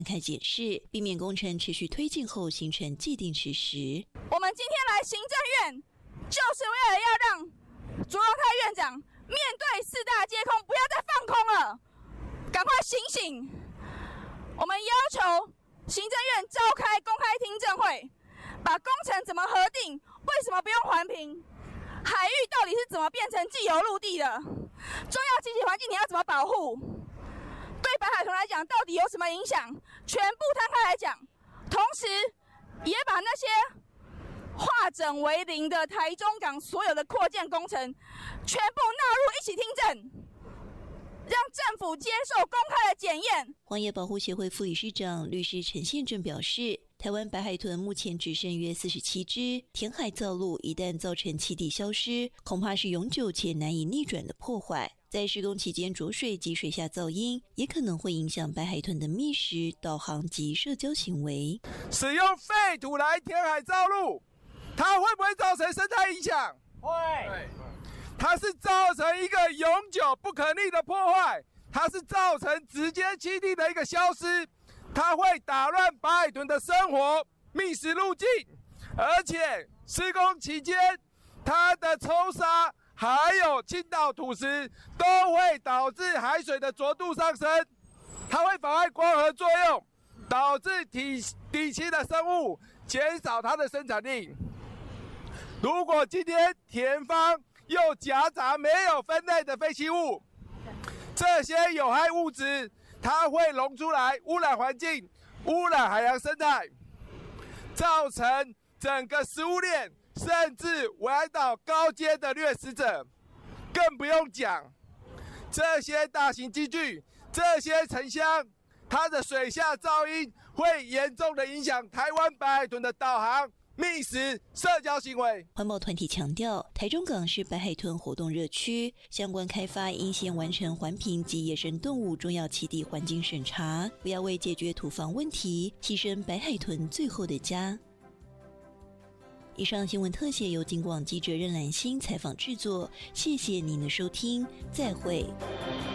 开检视，避免工程持续推进后形成既定事实。 我们今天来行政院，就是为了要让卓荣泰院长面对4大皆空，不要再放空了，赶快醒醒！我们要求行政院召开公开听证会，把工程怎么核定，为什么不用环评？海域到底是怎么变成既有陆地的？重要栖息环境你要怎么保护？对白海豚来讲，到底有什么影响？全部摊开来讲，同时也把那些化整为零的台中港所有的扩建工程，全部纳入一起听证，让政府接受公开的检验。 荒野保护协会副理事长律师陈宪正表示，台湾白海豚目前只剩约47只，填海造陆一旦造成栖地消失，恐怕是永久且难以逆转的破坏。在施工期间着水及水下噪音，也可能会影响白海豚的觅食、导航及社交行为。 使用废土来填海造陆，它会不会造成生态影响？会。它是造成一个永久不可逆的破坏，它是造成直接栖地的一个消失，它会打乱白海豚的生活觅食路径，而且施工期间它的抽沙还有倾倒土石都会导致海水的浊度上升，它会妨碍光合作用，导致底栖的生物减少它的生产力。如果今天田方又夹杂没有分类的废弃物，这些有害物质它会溶出来，污染环境，污染海洋生态，造成整个食物链甚至危害到高阶的掠食者。更不用讲这些大型机具，这些沉箱，它的水下噪音会严重的影响台湾白海豚的导航、觅食、社交行为。 环保团体强调，台中港是白海豚活动热区，相关开发应先完成环评及野生动物重要栖地环境审查，不要为解决土防问题牺牲白海豚最后的家。以上新闻特写由警广记者任兰心采访制作，谢谢您的收听，再会。